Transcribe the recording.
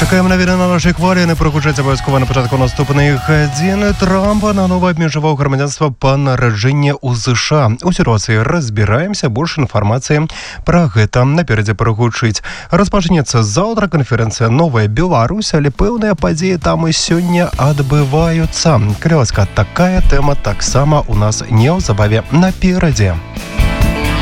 Чекаємо навіри на нашій хвалі. Не прогучаться обов'язково на початку наступних годин. Трамп наново обмежував громадянство по народженню у США. У ситуації розбираємося. Більше інформації про це напереді прогучить. Розпочнеться завтра конференція «Новая Беларусь», але певні події там і сьогодні відбуваються. Крілоська, така тема так само у нас неозабаві напереді.